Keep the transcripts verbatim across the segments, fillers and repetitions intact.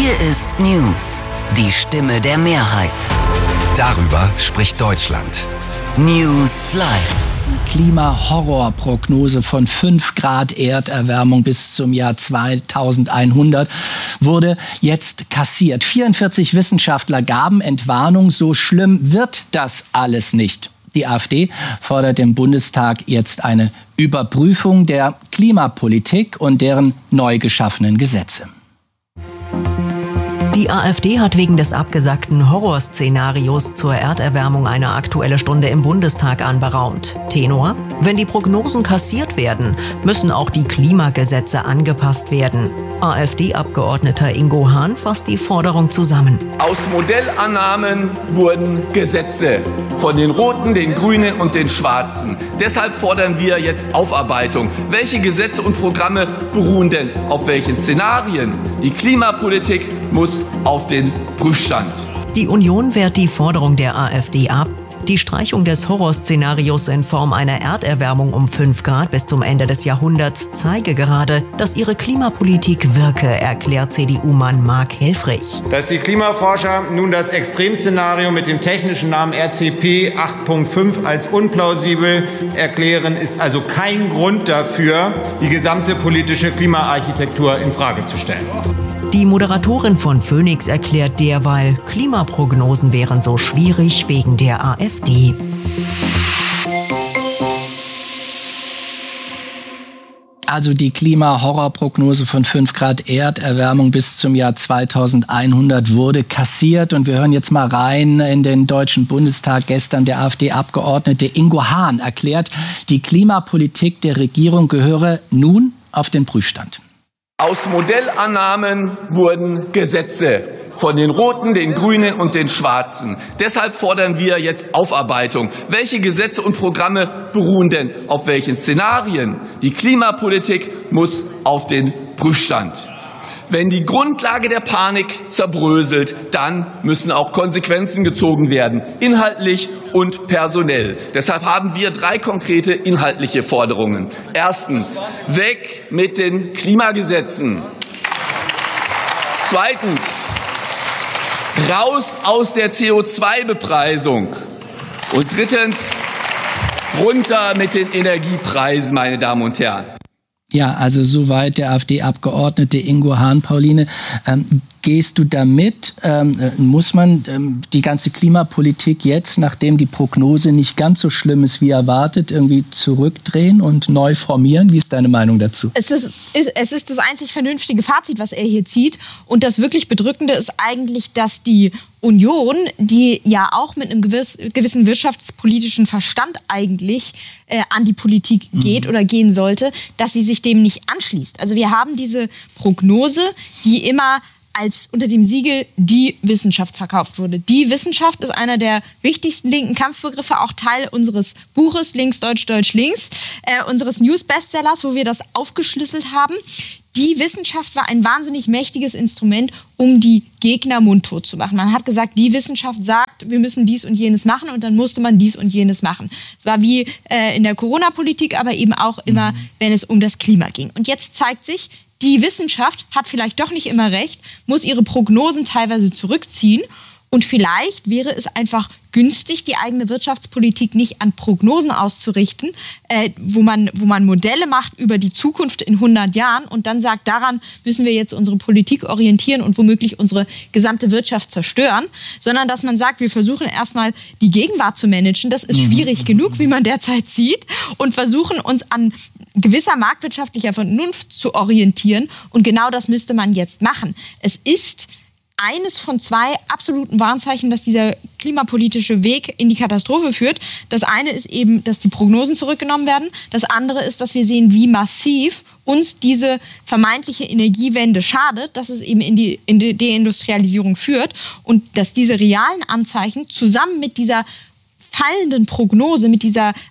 Hier ist News, die Stimme der Mehrheit. Darüber spricht Deutschland. News Live. Klimahorrorprognose von fünf Grad Erderwärmung bis zum Jahr zweitausendeinhundert wurde jetzt kassiert. vierundvierzig Wissenschaftler gaben Entwarnung, so schlimm wird das alles nicht. Die AfD fordert im Bundestag jetzt eine Überprüfung der Klimapolitik und deren neu geschaffenen Gesetze. Die AfD hat wegen des abgesagten Horrorszenarios zur Erderwärmung eine Aktuelle Stunde im Bundestag anberaumt. Tenor: Wenn die Prognosen kassiert werden, müssen auch die Klimagesetze angepasst werden. AfD-Abgeordneter Ingo Hahn fasst die Forderung zusammen. Aus Modellannahmen wurden Gesetze von den Roten, den Grünen und den Schwarzen. Deshalb fordern wir jetzt Aufarbeitung. Welche Gesetze und Programme beruhen denn auf welchen Szenarien? Die Klimapolitik muss auf den Prüfstand. Die Union wehrt die Forderung der AfD ab. Die Streichung des Horrorszenarios in Form einer Erderwärmung um fünf Grad bis zum Ende des Jahrhunderts zeige gerade, dass ihre Klimapolitik wirke, erklärt C D U-Mann Mark Helfrich. Dass die Klimaforscher nun das Extremszenario mit dem technischen Namen R C P acht Punkt fünf als unplausibel erklären, ist also kein Grund dafür, die gesamte politische Klimaarchitektur in Frage zu stellen. Die Moderatorin von Phoenix erklärt derweil, Klimaprognosen wären so schwierig wegen der AfD. Also die Klimahorrorprognose von fünf Grad Erderwärmung bis zum Jahr zweitausendeinhundert wurde kassiert. Und wir hören jetzt mal rein in den Deutschen Bundestag. Gestern der AfD-Abgeordnete Ingo Hahn erklärt, die Klimapolitik der Regierung gehöre nun auf den Prüfstand. Aus Modellannahmen wurden Gesetze von den Roten, den Grünen und den Schwarzen. Deshalb fordern wir jetzt Aufarbeitung. Welche Gesetze und Programme beruhen denn auf welchen Szenarien? Die Klimapolitik muss auf den Prüfstand. Wenn die Grundlage der Panik zerbröselt, dann müssen auch Konsequenzen gezogen werden, inhaltlich und personell. Deshalb haben wir drei konkrete inhaltliche Forderungen. Erstens, weg mit den Klimagesetzen. Zweitens, raus aus der C O zwei Bepreisung. Und drittens, runter mit den Energiepreisen, meine Damen und Herren. Ja, also soweit der AfD-Abgeordnete Ingo Hahn. Pauline, ähm, gehst du damit? Ähm, muss man ähm, die ganze Klimapolitik jetzt, nachdem die Prognose nicht ganz so schlimm ist wie erwartet, irgendwie zurückdrehen und neu formieren? Wie ist deine Meinung dazu? Es ist, ist, es ist das einzig vernünftige Fazit, was er hier zieht. Und das wirklich Bedrückende ist eigentlich, dass die Union, die ja auch mit einem gewiss, gewissen wirtschaftspolitischen Verstand eigentlich äh, an die Politik geht mhm. oder gehen sollte, dass sie sich dem nicht anschließt. Also wir haben diese Prognose, die immer als unter dem Siegel die Wissenschaft verkauft wurde. Die Wissenschaft ist einer der wichtigsten linken Kampfbegriffe, auch Teil unseres Buches Links, Deutsch, Deutsch, Links, äh, unseres News-Bestsellers, wo wir das aufgeschlüsselt haben. Die Wissenschaft war ein wahnsinnig mächtiges Instrument, um die Gegner mundtot zu machen. Man hat gesagt, die Wissenschaft sagt, wir müssen dies und jenes machen, und dann musste man dies und jenes machen. Es war wie äh, in der Corona-Politik, aber eben auch immer, wenn es um das Klima ging. Und jetzt zeigt sich, die Wissenschaft hat vielleicht doch nicht immer recht, muss ihre Prognosen teilweise zurückziehen. Und vielleicht wäre es einfach günstig, die eigene Wirtschaftspolitik nicht an Prognosen auszurichten, äh, wo man, wo man Modelle macht über die Zukunft in hundert Jahren und dann sagt, daran müssen wir jetzt unsere Politik orientieren und womöglich unsere gesamte Wirtschaft zerstören, sondern dass man sagt, wir versuchen erstmal die Gegenwart zu managen. Das ist schwierig genug, wie man derzeit sieht, und versuchen uns an gewisser marktwirtschaftlicher Vernunft zu orientieren. Und genau das müsste man jetzt machen. Es ist eines von zwei absoluten Warnzeichen, dass dieser klimapolitische Weg in die Katastrophe führt. Das eine ist eben, dass die Prognosen zurückgenommen werden. Das andere ist, dass wir sehen, wie massiv uns diese vermeintliche Energiewende schadet, dass es eben in die, in die Deindustrialisierung führt und dass diese realen Anzeichen zusammen mit dieser fallenden Prognose, mit dieser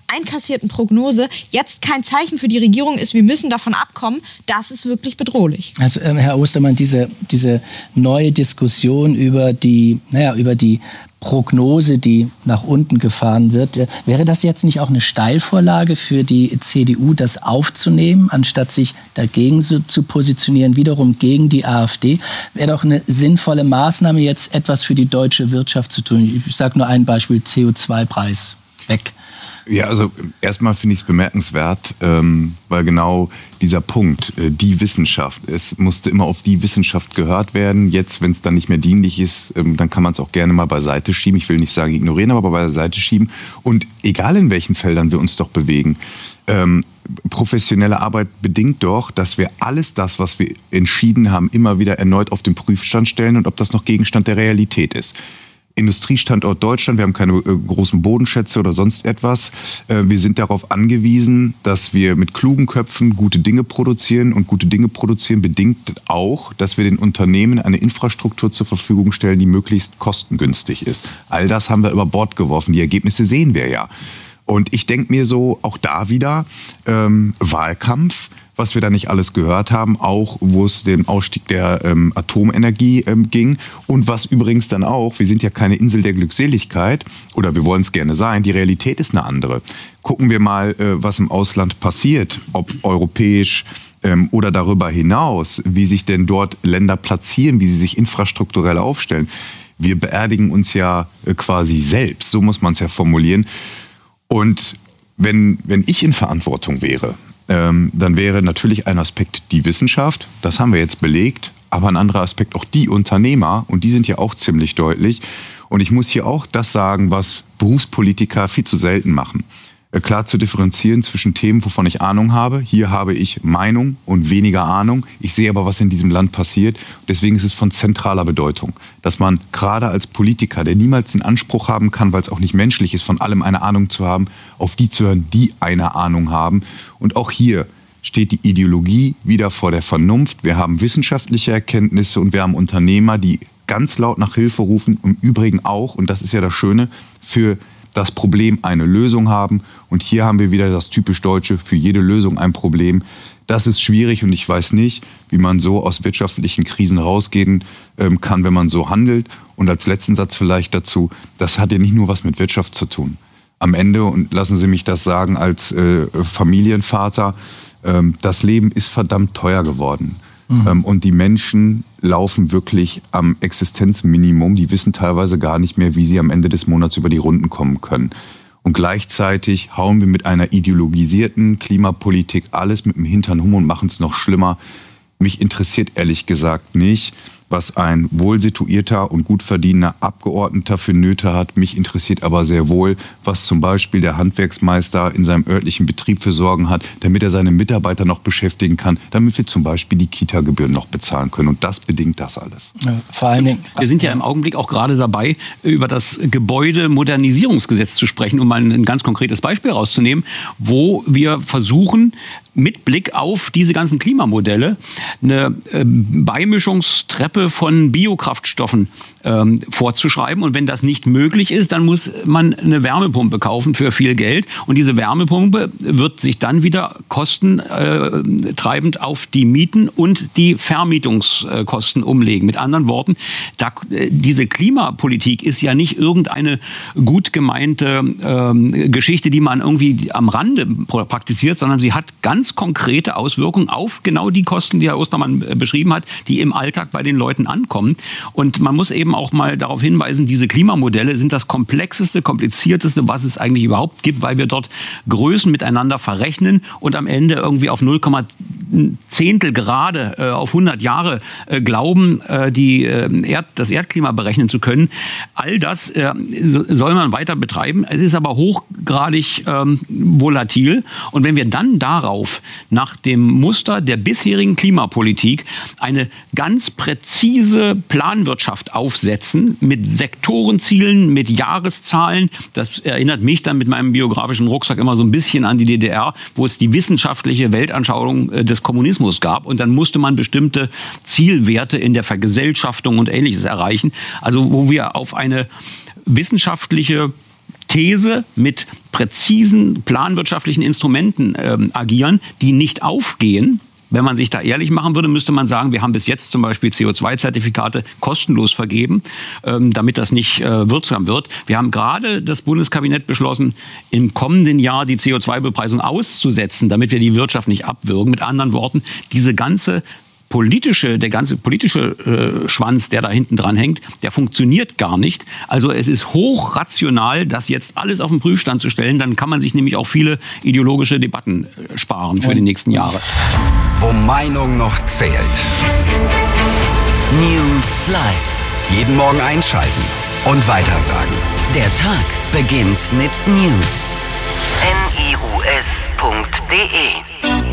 einkassierten Prognose jetzt kein Zeichen für die Regierung ist, wir müssen davon abkommen, das ist wirklich bedrohlich. Also ähm, Herr Ostermann, diese, diese neue Diskussion über die, naja, über die Prognose, die nach unten gefahren wird. Wäre das jetzt nicht auch eine Steilvorlage für die C D U, das aufzunehmen, anstatt sich dagegen so zu positionieren, wiederum gegen die AfD? Wäre doch eine sinnvolle Maßnahme, jetzt etwas für die deutsche Wirtschaft zu tun. Ich sage nur ein Beispiel, C O zwei Preis weg. Ja, also erstmal finde ich es bemerkenswert, ähm, weil genau dieser Punkt, äh, die Wissenschaft, es musste immer auf die Wissenschaft gehört werden. Jetzt, wenn es dann nicht mehr dienlich ist, ähm, dann kann man es auch gerne mal beiseite schieben. Ich will nicht sagen ignorieren, aber beiseite schieben. Und egal in welchen Feldern wir uns doch bewegen, ähm, professionelle Arbeit bedingt doch, dass wir alles das, was wir entschieden haben, immer wieder erneut auf den Prüfstand stellen und ob das noch Gegenstand der Realität ist. Industriestandort Deutschland, wir haben keine äh, großen Bodenschätze oder sonst etwas. Äh, wir sind darauf angewiesen, dass wir mit klugen Köpfen gute Dinge produzieren. Und gute Dinge produzieren bedingt auch, dass wir den Unternehmen eine Infrastruktur zur Verfügung stellen, die möglichst kostengünstig ist. All das haben wir über Bord geworfen. Die Ergebnisse sehen wir ja. Und ich denke mir so, auch da wieder ähm, Wahlkampf, was wir da nicht alles gehört haben, auch wo es den Ausstieg der ähm, Atomenergie ähm, ging und was übrigens dann auch, wir sind ja keine Insel der Glückseligkeit oder wir wollen es gerne sein, die Realität ist eine andere. Gucken wir mal, äh, was im Ausland passiert, ob europäisch ähm, oder darüber hinaus, wie sich denn dort Länder platzieren, wie sie sich infrastrukturell aufstellen. Wir beerdigen uns ja äh, quasi selbst, so muss man es ja formulieren. Und wenn, wenn ich in Verantwortung wäre, Ähm, dann wäre natürlich ein Aspekt die Wissenschaft, das haben wir jetzt belegt, aber ein anderer Aspekt auch die Unternehmer und die sind ja auch ziemlich deutlich. Und ich muss hier auch das sagen, was Berufspolitiker viel zu selten machen. Äh, klar zu differenzieren zwischen Themen, wovon ich Ahnung habe. Hier habe ich Meinung und weniger Ahnung. Ich sehe aber, was in diesem Land passiert. Deswegen ist es von zentraler Bedeutung, dass man gerade als Politiker, der niemals den Anspruch haben kann, weil es auch nicht menschlich ist, von allem eine Ahnung zu haben, auf die zu hören, die eine Ahnung haben. Und auch hier steht die Ideologie wieder vor der Vernunft. Wir haben wissenschaftliche Erkenntnisse und wir haben Unternehmer, die ganz laut nach Hilfe rufen. Im Übrigen auch, und das ist ja das Schöne, für das Problem eine Lösung haben. Und hier haben wir wieder das typisch Deutsche, für jede Lösung ein Problem. Das ist schwierig und ich weiß nicht, wie man so aus wirtschaftlichen Krisen rausgehen ähm, kann, wenn man so handelt. Und als letzten Satz vielleicht dazu, das hat ja nicht nur was mit Wirtschaft zu tun. Am Ende, und lassen Sie mich das sagen als äh, Familienvater, ähm, das Leben ist verdammt teuer geworden. Mhm. Ähm, und die Menschen laufen wirklich am Existenzminimum. Die wissen teilweise gar nicht mehr, wie sie am Ende des Monats über die Runden kommen können. Und gleichzeitig hauen wir mit einer ideologisierten Klimapolitik alles mit dem Hintern um und machen es noch schlimmer. Mich interessiert ehrlich gesagt nicht, was ein wohlsituierter und gut verdienender Abgeordneter für Nöte hat. Mich interessiert aber sehr wohl, was zum Beispiel der Handwerksmeister in seinem örtlichen Betrieb für Sorgen hat, damit er seine Mitarbeiter noch beschäftigen kann, damit wir zum Beispiel die Kita-Gebühren noch bezahlen können. Und das bedingt das alles. Ja, vor allen Dingen, wir sind ja im Augenblick auch gerade dabei, über das Gebäudemodernisierungsgesetz zu sprechen, um mal ein ganz konkretes Beispiel rauszunehmen, wo wir versuchen, mit Blick auf diese ganzen Klimamodelle eine äh, Beimischungstreppe von Biokraftstoffen ähm, vorzuschreiben. Und wenn das nicht möglich ist, dann muss man eine Wärmepumpe kaufen für viel Geld. Und diese Wärmepumpe wird sich dann wieder kostentreibend auf die Mieten und die Vermietungskosten umlegen. Mit anderen Worten, da, diese Klimapolitik ist ja nicht irgendeine gut gemeinte ähm, Geschichte, die man irgendwie am Rande praktiziert, sondern sie hat ganz konkrete Auswirkungen auf genau die Kosten, die Herr Ostermann beschrieben hat, die im Alltag bei den Leuten ankommen. Und man muss eben auch mal darauf hinweisen, diese Klimamodelle sind das komplexeste, komplizierteste, was es eigentlich überhaupt gibt, weil wir dort Größen miteinander verrechnen und am Ende irgendwie auf null Komma Zehntel Grade äh, auf hundert Jahre äh, glauben, äh, die, äh, Erd, das Erdklima berechnen zu können. All das äh, soll man weiter betreiben. Es ist aber hochgradig ähm, volatil. Und wenn wir dann darauf nach dem Muster der bisherigen Klimapolitik eine ganz präzise Planwirtschaft aufsetzen mit Sektorenzielen, mit Jahreszahlen, das erinnert mich dann mit meinem biografischen Rucksack immer so ein bisschen an die D D R, wo es die wissenschaftliche Weltanschauung äh, des Kommunismus gab und dann musste man bestimmte Zielwerte in der Vergesellschaftung und Ähnliches erreichen. Also wo wir auf eine wissenschaftliche These mit präzisen planwirtschaftlichen Instrumenten ähm, agieren, die nicht aufgehen. Wenn man sich da ehrlich machen würde, müsste man sagen, wir haben bis jetzt zum Beispiel C O zwei Zertifikate kostenlos vergeben, ähm, damit das nicht äh, wirksam wird. Wir haben gerade das Bundeskabinett beschlossen, im kommenden Jahr die C O zwei Bepreisung auszusetzen, damit wir die Wirtschaft nicht abwürgen. Mit anderen Worten, diese ganze politische, der ganze politische äh, Schwanz, der da hinten dran hängt, der funktioniert gar nicht. Also es ist hochrational, das jetzt alles auf den Prüfstand zu stellen. Dann kann man sich nämlich auch viele ideologische Debatten äh, sparen für die nächsten Jahre. Wo Meinung noch zählt. News Live. Jeden Morgen einschalten und weitersagen. Der Tag beginnt mit News. N I U S punkt D E